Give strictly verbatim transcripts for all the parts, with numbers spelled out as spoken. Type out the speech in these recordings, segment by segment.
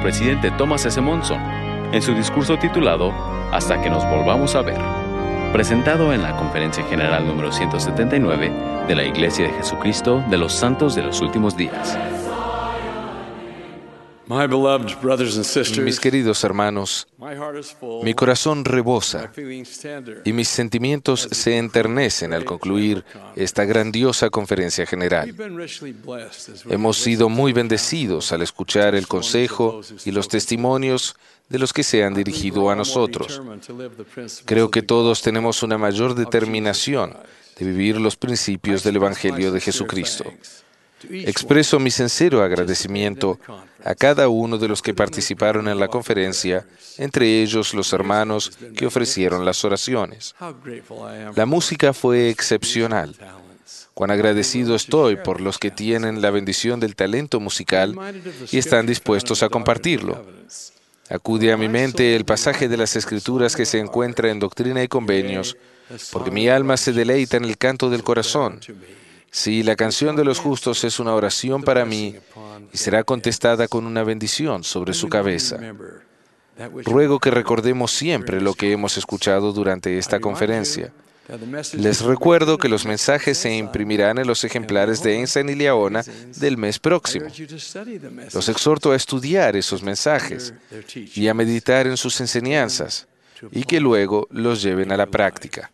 presidente Thomas S. Monson en su discurso titulado Hasta que nos volvamos a ver, presentado en la Conferencia General número ciento setenta y nueve de la Iglesia de Jesucristo de los Santos de los Últimos Días. Mis queridos hermanos, mi corazón rebosa y mis sentimientos se enternecen al concluir esta grandiosa conferencia general. Hemos sido muy bendecidos al escuchar el consejo y los testimonios de los que se han dirigido a nosotros. Creo que todos tenemos una mayor determinación de vivir los principios del Evangelio de Jesucristo. Expreso mi sincero agradecimiento a cada uno de los que participaron en la conferencia, entre ellos los hermanos que ofrecieron las oraciones. La música fue excepcional. Cuán agradecido estoy por los que tienen la bendición del talento musical y están dispuestos a compartirlo. Acude a mi mente el pasaje de las Escrituras que se encuentra en Doctrina y Convenios, porque mi alma se deleita en el canto del corazón. Sí, la canción de los justos es una oración para mí y será contestada con una bendición sobre su cabeza. Ruego que recordemos siempre lo que hemos escuchado durante esta conferencia. Les recuerdo que los mensajes se imprimirán en los ejemplares de Ensign y Liaona del mes próximo. Los exhorto a estudiar esos mensajes y a meditar en sus enseñanzas y que luego los lleven a la práctica.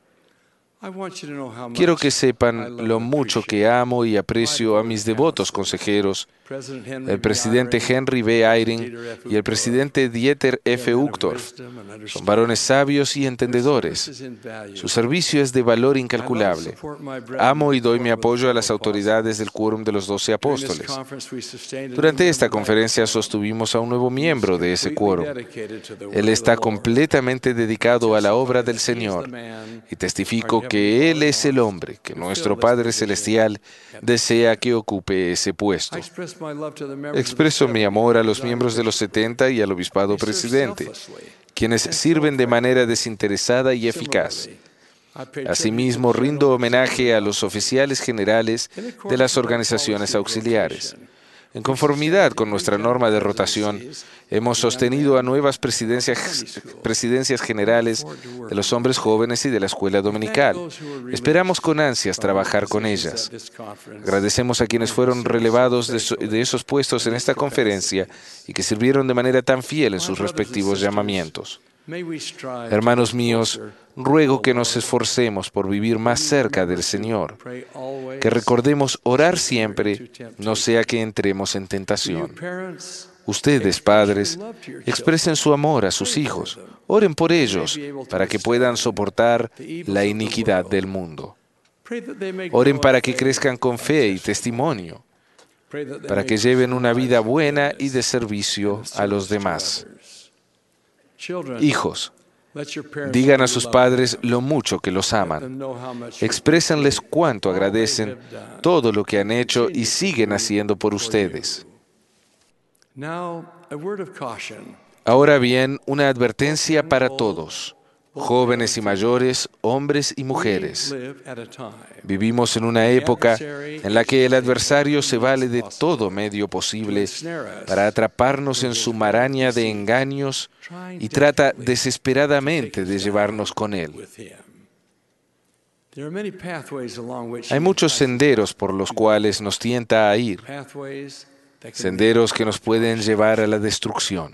Quiero que sepan lo mucho que amo y aprecio a mis devotos consejeros, el presidente Henry B. Eyring y el presidente Dieter F. Uchtdorf. Son varones sabios y entendedores. Su servicio es de valor incalculable. Amo y doy mi apoyo a las autoridades del Quórum de los Doce Apóstoles. Durante esta conferencia sostuvimos a un nuevo miembro de ese quórum. Él está completamente dedicado a la obra del Señor y testifico que Él es el hombre que nuestro Padre Celestial desea que ocupe ese puesto. Expreso mi amor a los miembros de los setenta y al obispado presidente, quienes sirven de manera desinteresada y eficaz. Asimismo, rindo homenaje a los oficiales generales de las organizaciones auxiliares. En conformidad con nuestra norma de rotación, hemos sostenido a nuevas presidencias, presidencias generales de los hombres jóvenes y de la escuela dominical. Esperamos con ansias trabajar con ellas. Agradecemos a quienes fueron relevados de, so, de esos puestos en esta conferencia y que sirvieron de manera tan fiel en sus respectivos llamamientos. Hermanos míos, ruego que nos esforcemos por vivir más cerca del Señor, que recordemos orar siempre, no sea que entremos en tentación. Ustedes, padres, expresen su amor a sus hijos, oren por ellos para que puedan soportar la iniquidad del mundo. Oren para que crezcan con fe y testimonio, para que lleven una vida buena y de servicio a los demás. Hijos, digan a sus padres lo mucho que los aman. Exprésenles cuánto agradecen todo lo que han hecho y siguen haciendo por ustedes. Ahora bien, una advertencia para todos, jóvenes y mayores, hombres y mujeres. Vivimos en una época en la que el adversario se vale de todo medio posible para atraparnos en su maraña de engaños y trata desesperadamente de llevarnos con él. Hay muchos senderos por los cuales nos tienta a ir, senderos que nos pueden llevar a la destrucción.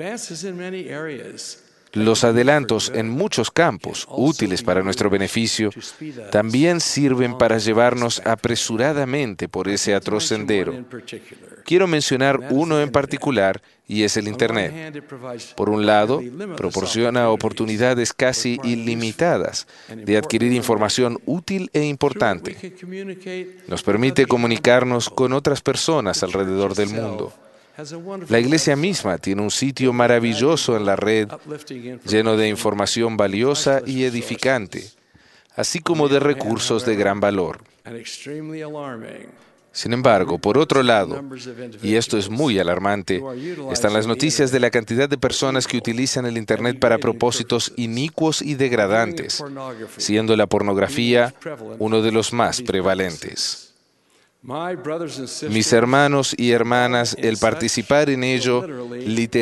Los adelantos en muchos campos, útiles para nuestro beneficio, también sirven para llevarnos apresuradamente por ese atroz sendero. Quiero mencionar uno en particular, y es el Internet. Por un lado, proporciona oportunidades casi ilimitadas de adquirir información útil e importante. Nos permite comunicarnos con otras personas alrededor del mundo. La Iglesia misma tiene un sitio maravilloso en la red, lleno de información valiosa y edificante, así como de recursos de gran valor. Sin embargo, por otro lado, y esto es muy alarmante, están las noticias de la cantidad de personas que utilizan el Internet para propósitos inicuos y degradantes, siendo la pornografía uno de los más prevalentes. Mis hermanos y hermanas, el participar en ello literalmente